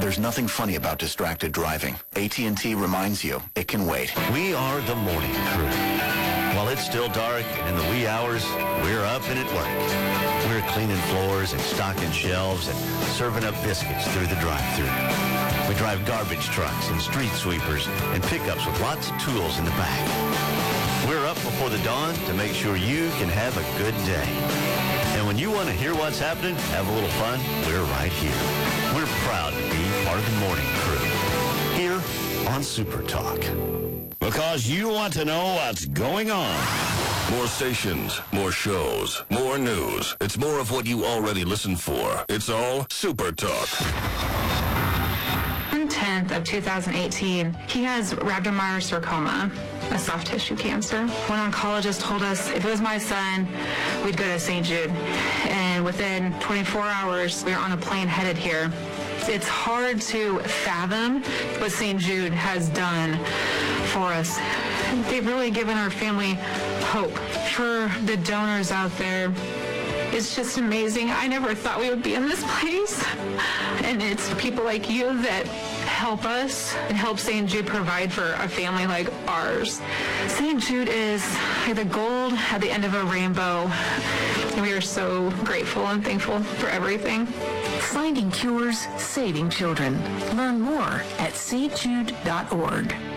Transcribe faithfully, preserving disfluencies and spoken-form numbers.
There's nothing funny about distracted driving. A T and T reminds you it can wait. We are the morning crew. While it's still dark and in the wee hours, we're up and at work. We're cleaning floors and stocking shelves and serving up biscuits through the drive-thru. We drive garbage trucks and street sweepers and pickups with lots of tools in the back. We're up before the dawn to make sure you can have a good day. And when you want to hear what's happening, have a little fun, we're right here. We're proud to be part of the morning crew here on Super Talk. Because you want to know what's going on. More stations, more shows, more news. It's more of what you already listen for. It's all Super Talk. On tenth of two thousand eighteen, he has rhabdomyosarcoma, a soft tissue cancer. One oncologist told us if it was my son, we'd go to Saint Jude. And within twenty-four hours, we were on a plane headed here. It's hard to fathom what Saint Jude has done for us. They've really given our family hope. For the donors out there, it's just amazing. I never thought we would be in this place. And it's people like you that help us and help Saint Jude provide for a family like ours. Saint Jude is like the gold at the end of a rainbow. And we are so grateful and thankful for everything. Finding cures, saving children. Learn more at s t jude dot org.